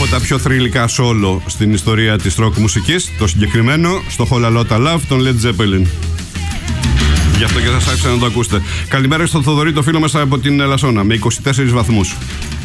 τα πιο θρυλικά σόλο στην ιστορία της rock μουσικής. Το συγκεκριμένο στο Whole Lotta Love των Led Zeppelin. Γι' αυτό και σας άφησα να το ακούσετε. Καλημέρα στον Θοδωρή, το φίλο μας από την Ελασσόνα, με 24 βαθμούς.